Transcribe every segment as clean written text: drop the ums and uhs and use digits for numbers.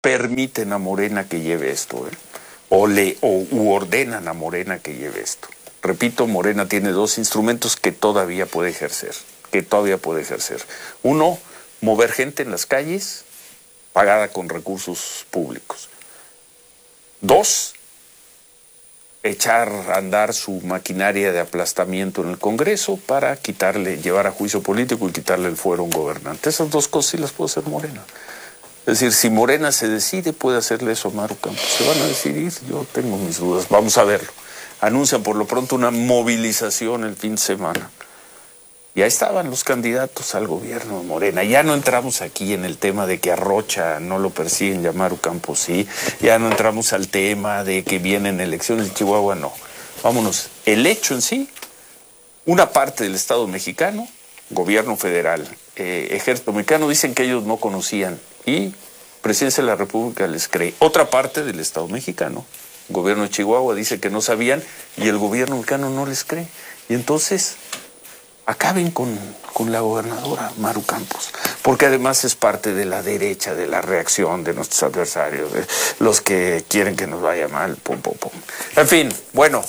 permiten a Morena que lleve esto, u ordenan a Morena que lleve esto. Repito, Morena tiene dos instrumentos que todavía puede ejercer. Uno, mover gente en las calles pagada con recursos públicos. Dos, echar a andar su maquinaria de aplastamiento en el Congreso para llevar a juicio político y quitarle el fuero a un gobernante. Esas dos cosas sí las puede hacer Morena. Es decir, si Morena se decide, puede hacerle eso a Maru Campos. ¿Se van a decidir? Yo tengo mis dudas. Vamos a verlo. Anuncian por lo pronto una movilización el fin de semana. Y ahí estaban los candidatos al gobierno de Morena. Ya no entramos aquí en el tema de que a Rocha no lo persiguen, y a Maru Campos sí. Ya no entramos al tema de que vienen elecciones en Chihuahua, no. Vámonos. El hecho en sí, una parte del Estado mexicano, gobierno federal, ejército mexicano, dicen que ellos no conocían y Presidencia de la República les cree. Otra parte del Estado mexicano, gobierno de Chihuahua, dice que no sabían y el gobierno mexicano no les cree. Y entonces acaben con la gobernadora Maru Campos, porque además es parte de la derecha, de la reacción de nuestros adversarios, de los que quieren que nos vaya mal, En fin, bueno,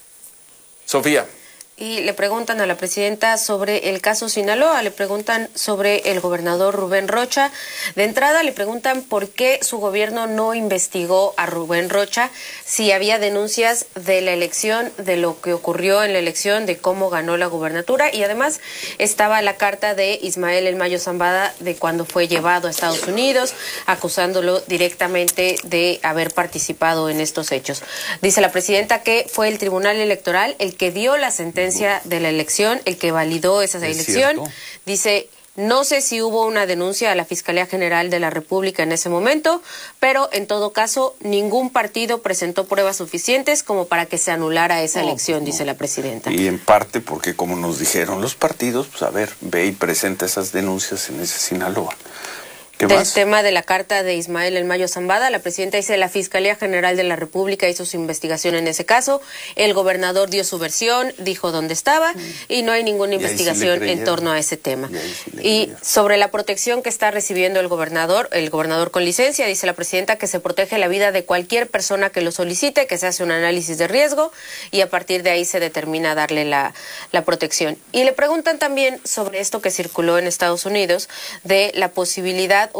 Sofía. Y le preguntan a la presidenta sobre el caso Sinaloa, le preguntan sobre el gobernador Rubén Rocha. De entrada le preguntan por qué su gobierno no investigó a Rubén Rocha, si había denuncias de la elección, de lo que ocurrió en la elección, de cómo ganó la gubernatura. Y además estaba la carta de Ismael El Mayo Zambada de cuando fue llevado a Estados Unidos, acusándolo directamente de haber participado en estos hechos. Dice la presidenta que fue el Tribunal Electoral el que dio la sentencia de la elección, el que validó esa elección. ¿Cierto? Dice, no sé si hubo una denuncia a la Fiscalía General de la República en ese momento, pero en todo caso ningún partido presentó pruebas suficientes como para que se anulara esa elección, dice la presidenta. Y en parte porque, como nos dijeron los partidos, pues a ver, ve y presenta esas denuncias en ese Sinaloa. Del tema de la carta de Ismael El Mayo Zambada, la presidenta dice la Fiscalía General de la República hizo su investigación en ese caso, el gobernador dio su versión, dijo dónde estaba y no hay ninguna investigación en torno a ese tema. Y sobre la protección que está recibiendo el gobernador con licencia, dice la presidenta que se protege la vida de cualquier persona que lo solicite, que se hace un análisis de riesgo y a partir de ahí se determina darle la protección. Y le preguntan también sobre esto que circuló en Estados Unidos de la posibilidad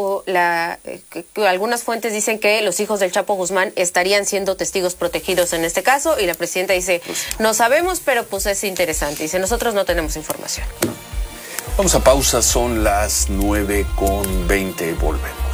que algunas fuentes dicen que los hijos del Chapo Guzmán estarían siendo testigos protegidos en este caso y la presidenta dice, no sabemos, pero pues es interesante. Dice, nosotros no tenemos información. Vamos a pausa, son las 9:20, volvemos.